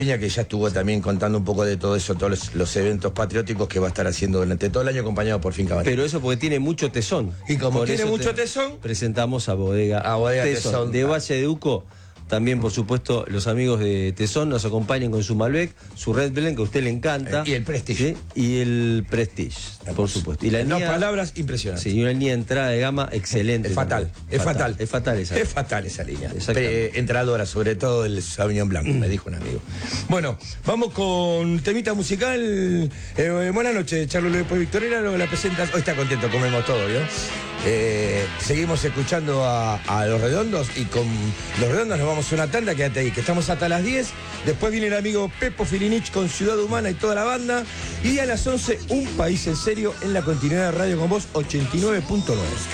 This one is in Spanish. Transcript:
que ya estuvo también contando un poco de todo eso, todos los eventos patrióticos que va a estar haciendo durante todo el año, acompañado por Finca Varela. Pero eso porque tiene mucho tesón. Y como Por tiene eso mucho tesón, presentamos a Bodega Tesón. De Valle de Uco, también por supuesto los amigos de Tesón nos acompañan con su Malbec, su Red Blend que a usted le encanta. Y el Prestige. ¿Sí? Y el Prestige, por supuesto. Y la no línea, palabras impresionantes. Sí, y una línea de entrada de gama excelente. Es fatal, es fatal. Es fatal esa línea. Es fatal esa línea. Exactamente. Entradora, sobre todo el Sauvignon Blanc, me dijo un amigo. Bueno, vamos con temita musical. Buenas noches, Charlo después Victorina, la presentas. Hoy está contento, comemos todo, ¿vio? Seguimos escuchando a Los Redondos y con Los Redondos nos vamos a una tanda, quédate ahí, que estamos hasta las 10. Después viene el amigo Pepo Filinich con Ciudad Humana y toda la banda. Y a las 11, Un País en Serio en la continuidad de Radio con Vos 89.9.